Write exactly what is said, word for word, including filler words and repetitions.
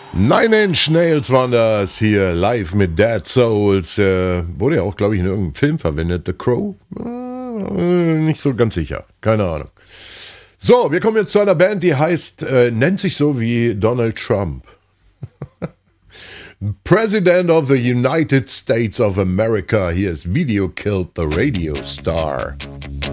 Nine Inch Nails waren das hier live mit Dead Souls. Äh, wurde ja auch, glaube ich, in irgendeinem Film verwendet. The Crow? Äh, nicht so ganz sicher. Keine Ahnung. So, wir kommen jetzt zu einer Band, die heißt, äh, nennt sich so wie Donald Trump. President of the United States of America. Hier ist Video Killed the Radio Star.